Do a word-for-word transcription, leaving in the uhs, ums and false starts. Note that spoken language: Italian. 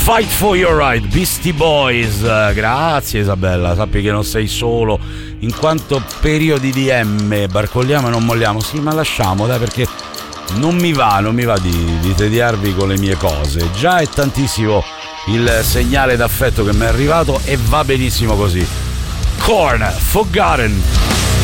Fight for your right, Beastie Boys. Grazie Isabella, sappi che non sei solo. In quanto periodi di M, barcolliamo e non molliamo. Sì, ma lasciamo, dai, perché non mi va, non mi va di, di tediarvi con le mie cose. Già è tantissimo il segnale d'affetto che mi è arrivato e va benissimo così. Korn, Forgotten.